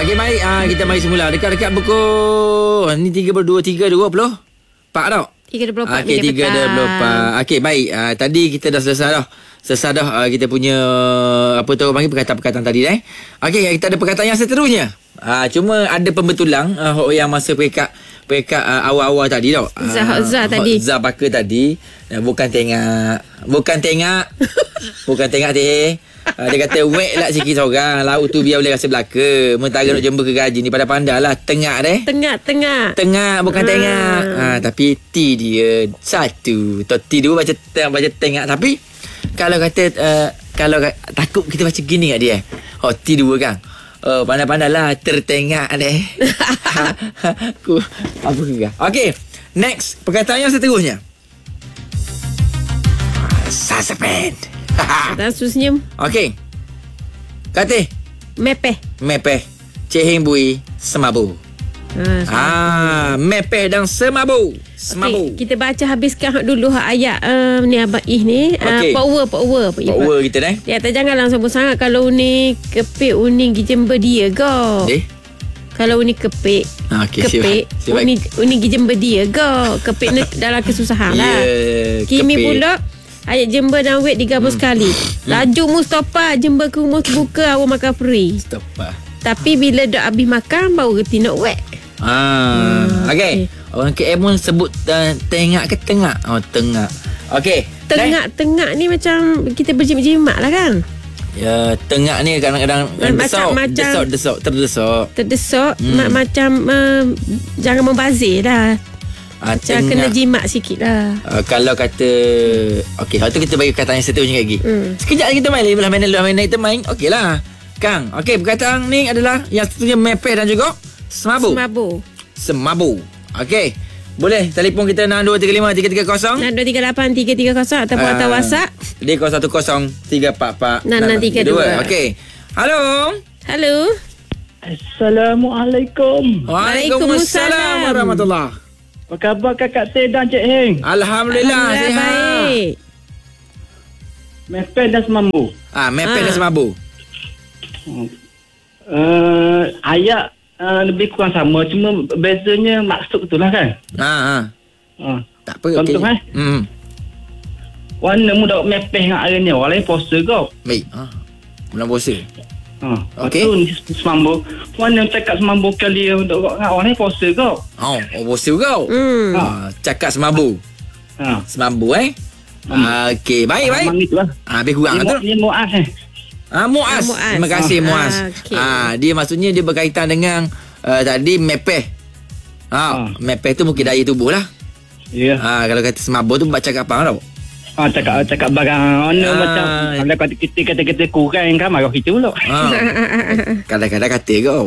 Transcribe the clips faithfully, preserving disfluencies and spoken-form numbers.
Okey, baik. Uh, kita mari semula. Dekat-dekat pukul ni tiga puluh dua, tiga dua puluh empat tau. tiga dua puluh empat Okey, tiga dua puluh empat. Okey, baik. Uh, tadi kita dah selesai dah. Selesai dah uh, kita punya apa tu panggil perkataan-perkataan tadi eh. Okey, kita ada perkataan yang seterusnya. Uh, cuma ada pembetulan uh, yang masa peringkat peringkat uh, awal-awal tadi tau. Zah Zah tadi. Zah Baka tadi. Uh, bukan tengok. Bukan tengok. bukan tengok teh. Uh, dia kata wek lah sikit seorang. Laut tu biar boleh rasa belaka. Mentara nak jember ke gaji ni pada pandai lah. Tengah deh. Tengah Tengah Tengah bukan ah. tengah. Ha, tapi T dia satu. Atau T dua baca tengah baca tengah. Tapi kalau kata uh, kalau takut kita baca gini kat dia. Oh T dua kan. Oh pandai-pandai lah tertengah deh. Aku apa ke? Okey. Next perkataan yang seterusnya. Suspend. Kata senyum. Okey. Kata Mepeh. mepeh cehing bui semabu. Ha, Ah, mepeh dan semabu. Semabu. okay, kita baca habiskan dulu ayat um, ni Abang Ih ni. Okey. Uh, power Power Power kita dah. Dia kata janganlah sombong sangat kalau uni kepik uni gijember dia go. Eh? Kalau uni kepik Ah, okey, kepik siap. Siap. uni uni gijember dia go. Kepik ni dalam kesusahan lah. Ya, Kimi kepik. pula ayat jember dan wet digabung hmm. sekali. Laju Mustafa jember ke rumah buka awak makan free. Stop lah. Tapi bila dah habis makan baru reti nak wet. Ah, Hmm, okey. okey. Orang K M pun sebut uh, tengah ke tengah? Oh, tengah. Okey. Tengah-tengah ni macam kita berjimat-jimat lah kan. Ya, tengah ni kadang-kadang Macam- desok, macam- desok, desok, terdesok. Terdesak Hmm. ma- macam uh, jangan membazir lah. Ah, Macam kena jimat sikit lah. Uh, kalau kata okey, kalau tu kita bagi perkataan yang seterusnya lagi. Hmm. Sekejap lagi kita main lagi belah main belah main kita main. Okeylah. Kang, okey perkataan ni adalah yang seterusnya mepeh dan juga semabu. Semabu. Semabu. Okey. Boleh telefon kita enam dua tiga lima tiga tiga kosong enam dua tiga lapan tiga tiga kosong ataupun Ah, hantar WhatsApp. Dia kosong satu kosong tiga empat empat enam enam tiga dua. Okey. Halo. Halo. Assalamualaikum. Waalaikumsalam. warahmatullahi. Apa khabar Kakak Teh dan Cik Heng? Alhamdulillah, Alhamdulillah sihat. baik. Mepeh dan semambu. Ah, mepeh Ah. dan semabu. Uh, ayat uh, lebih kurang sama. Cuma bezanya maksud tu lah kan? Ha ha. Uh. Tak apa okey. Contoh, eh? Hmm. Warna mu dah mepeh dengan hari ni. Orang lain puasa kau. Baik. Ha. Bulan puasa. Uh. Okey. Lepas tu semambu. Warna cakap semambu kali untuk dengan orang lain puasa kau. Oh, oh puasa kau. Hmm. Ah, cakap semabu. Ha. Semabu eh. Ah, okey, baik baik. Memang itulah. Ah, lebih kurang Ni tu. mu- Ni mu'ah eh. Ah, Muaz. Ah, Muaz. Terima kasih Ah, Muaz. okey. Ah, dia maksudnya dia berkaitan dengan uh, tadi mepeh. Ah, Ah. mepeh tu mungkin daya tubuh lah. Ya. Ah, kalau kata semabu tu baca cakap apa tau? Ha, cakap cakap barang mana Ah. macam kalau kata kita kata-kata kurang kan marah kita pula. Ah. Kadang-kadang kata kau.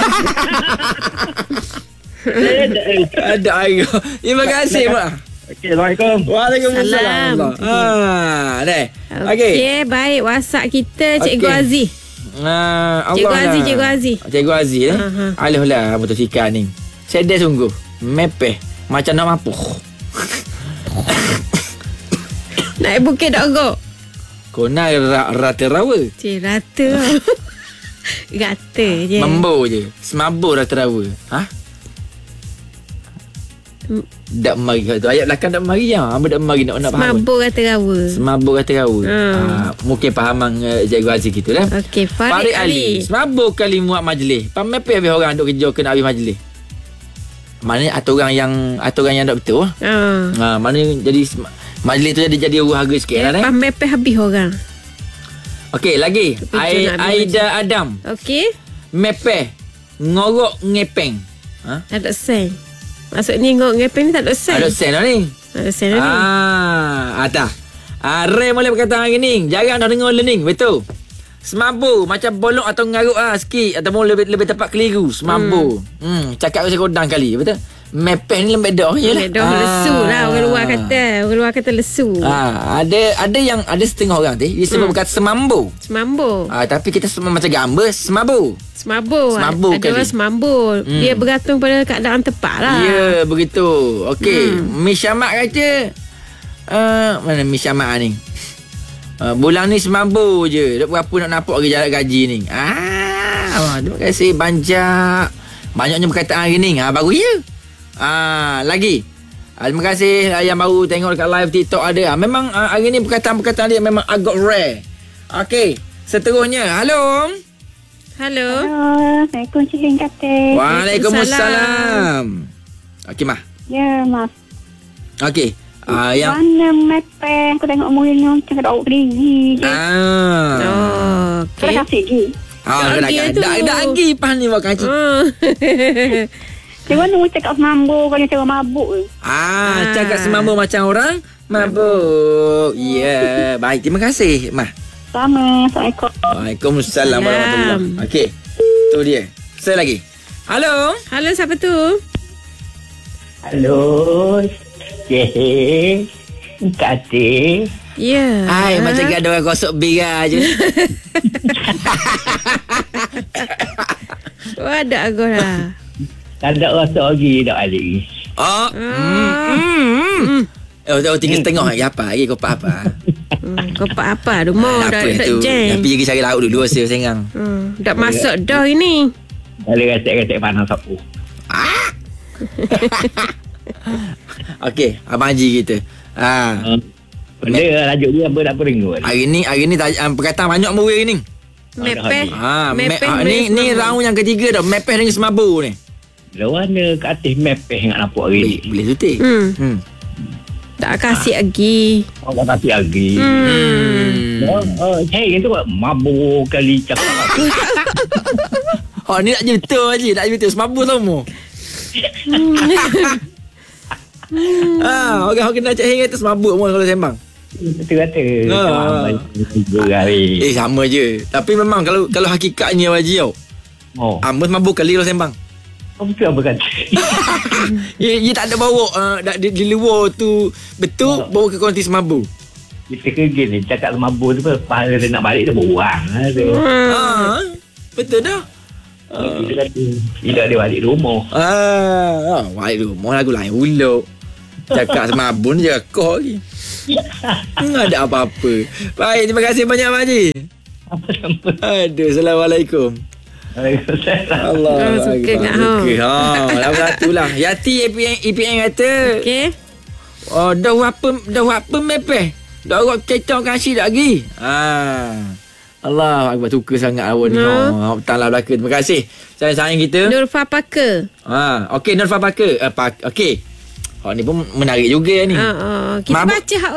Eh, eh. Ada air. Terima kasih, Mak. Okey, Assalamualaikum. Waalaikumsalam. Salam. Ah, deh. Okey, Okey. okay, baik. WhatsApp kita Cikgu Okey. Aziz. Ah, Allah Cikgu lah. Aziz, Cikgu Aziz. Cikgu Aziz eh. Aha. Alih lah motosikal ni. Sedih sungguh. Mepeh. Macam nak mapuh. Naik bukit dak go. Kau nak ra- rata rawa. Cik rata. Rata je. Membo je. Semabur rata rawa. Ha? Tak mari tu. Ayat belakang tak mari ya. Hamba tak mari nak nak faham. Mabuk kata rawa. Semabur rata rawa. Hmm. Ha, mungkin fahaman uh, Cikgu Aziz kita lah. Okey, Farid, Farid Ali. Ali. Semabur kali muat majlis. Pamepeh habis orang duk kerja kena habis majlis. Maknanya aturan yang aturan yang tak betul. Ha. Ha, mana jadi majlis tu jadi jadi huru harga sikit Eh, lah eh. pas mepeh habis orang. Okey, lagi. Tapi Ai, tu nak habis Aida Adam. Okey. Mepeh. Ngorok ngepeng. Ha? Tak ada sen. Maksud ni ngok ngepeng ni tak ada sen. Ada sen lah ni. Tak ada sen lah ni. Ah, ada. Ah, Ray boleh berkata hari ni. Jarang dah dengar learning. Betul. Semabu macam bolong atau ngaruk ah sikit ataupun lebih lebih tepat keliru. Semabu. Hmm, hmm cakap pasal kodang kali. Betul. Mepeh ni lembek dah je lah. Lembek dah lesu lah orang luar kata. Orang luar kata lesu. Ah, ada ada yang ada setengah orang tu dia sebab Hmm. berkata semambu. Semambu. Ah, tapi kita semua macam gambar semabu. Semabur. Semabur Ada kali. orang semabur. Hmm. Dia bergantung pada keadaan tepat lah. Ya, begitu. Okey, hmm. Miss Syamak kata uh, mana Miss Syamak ni? Uh, bulan ni semambu je. Tak berapa nak nampak lagi jalan gaji ni. Ah, Ah, terima kasih banyak. Banyaknya perkataan hari ni. Ha, baru ya. Ah, lagi. Ah, terima kasih yang baru tengok dekat live TikTok ada. Ah, memang ah, hari ni perkataan-perkataan dia memang agak rare. Okey, seterusnya. Halo. Halo. Halo, Assalamualaikum Cik Hing kata. Waalaikumsalam. Okey, Mah. Ya, maaf. Okey. Ah, yang Mana mepe aku tengok muridnya macam ada awak kediri je. ah. Oh, Kau okey. dah kasih je. Ah, Dah dah lagi dah tu. dah dah lagi pan ni bukan cik. Ah. Dia mana mu cakap semambu kau ni cara mabuk ke. Ah, cakap semampu macam orang mabuk. Ya, yeah. Baik, terima kasih, Mah. Sama. Assalamualaikum. Waalaikumsalam warahmatullahi. Okey. Tu dia. Saya lagi. Halo. Halo, siapa tu? Halo. Cik. Kata. Ya. Hai, macam ada orang gosok bira je. Oh, ada aku lah. Tak ada rasa lagi dah balik. Oh. Hmm. Oh, oh, tiga setengah lagi apa? Lagi kau apa? Hmm, kau pak apa? Rumah dah Apa dah tu? jam. Tapi pergi cari lauk dulu saya sengang. Hmm, dah masuk dah ini. Boleh rasak-rasak panas sapu. Okey, Abang Haji kita. Ah. Benda lajuk dia apa tak apa dengar. Hari ni hari ni taj- um, perkataan banyak mu hari ni. Mepeh. Ha, me, Mepeh ah, ni ni round yang ketiga dah. Mepeh dengan semabu ni. Lawana ke atas mepeh nak nampak hari Boleh, ni. boleh tutik. Hmm. Hmm. Tak kasih lagi. Oh, tak kasih lagi. Hmm. Oh, oh, hey, itu mabuk kali cakap. Oh, ni nak je betul Haji. Nak je betul. Semabu tau mu. Ah, orang kena cak hang kata semabuk mu kalau sembang. Betul kata. Ah. Eh, sama je. Tapi memang kalau kalau hakikatnya Haji tau. Oh, Ah, semabuk kali kalau sembang. oh, betul apa kata? Ia, ia tak ada bawa uh, di, di luar tu betul Oh. bawa ke konti semabu. Kita kerja ni cakap mabuk tu apa? Pahala dia nak balik tu buang. Ha, tu. Ah, betul dah. Kita kata, tidak dia balik rumah. Ah, ah balik rumah lagu lain ulok. Cakap semabun je kau lagi. Tak ada apa-apa. Baik, terima kasih banyak Mak Haji. Apa-apa. Aduh, Assalamualaikum. Waalaikumsalam. Allah. Oh, suka kat hang. Suka. Ha, lagu satu lah. Yati A P N, A P N kata, Okey. oh, dah apa dah apa mepeh. Dah orang cecah kasih dah lagi. Ha. Allah Akbar, suka sangat awak ni. Ha. Ha, petang lah belaka. Terima kasih. Sayang-sayang kita. Nurfa Paka. Ha, okey Nurfa Paka. Uh, pak, okey. Oh, ni pun menarik juga ni. Uh, uh, kita Mabuk- baca hak